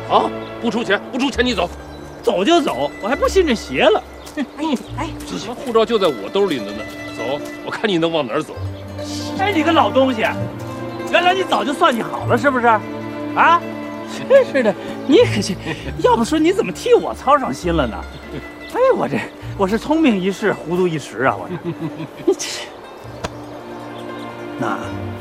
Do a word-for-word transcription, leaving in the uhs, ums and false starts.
啊！不出钱，不出钱你走， 走就走，我还不信这邪了。 哎哎， 这什么护照就在我兜里呢呢。走，我看你能往哪儿走。 哎，你个老东西，原来你早就算计好了是不是？啊，真是的，你可是，要不说你怎么替我操上心了呢？哎，我这我是聪明一世，糊涂一时啊，我这，你这那。